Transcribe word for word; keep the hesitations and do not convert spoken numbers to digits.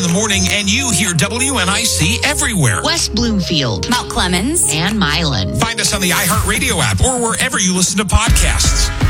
the morning, and you hear W N I C everywhere. West Bloomfield, Mount Clemens, and Milan. Find us on the iHeartRadio app or wherever you listen to podcasts.